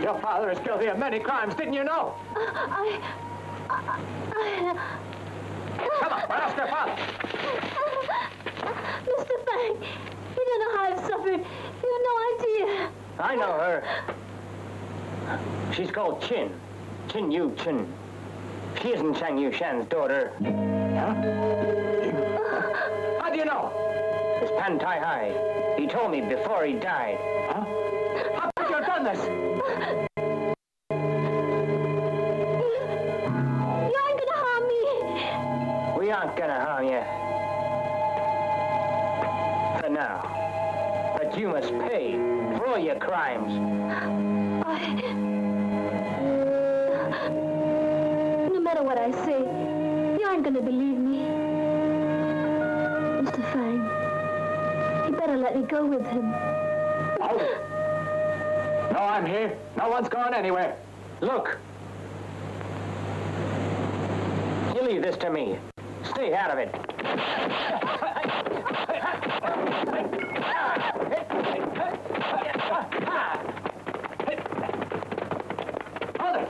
Your father is guilty of many crimes, didn't you know? Come on, what else your father? Mr. Fang, you don't know how I've suffered. You have no idea. I know her. She's called Chin. Chin Yu Chin. She isn't Chang Yu Shan's daughter. Huh? How do you know? It's Pan Tai Hai. He told me before he died. Huh? How could you have done this? You aren't gonna harm me. We aren't gonna harm you. For now. But you must pay for all your crimes. No matter what I say, you aren't gonna believe me. Mr. Fang, you better let me go with him. Oh. No, I'm here. No one's gone anywhere. Look. You leave this to me. Stay out of it.